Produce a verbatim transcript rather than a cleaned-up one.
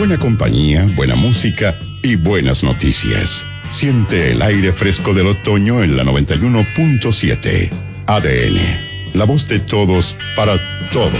buena compañía, buena música y buenas noticias. Siente el aire fresco del otoño en la noventa y uno punto siete. A D N, la voz de todos para todos.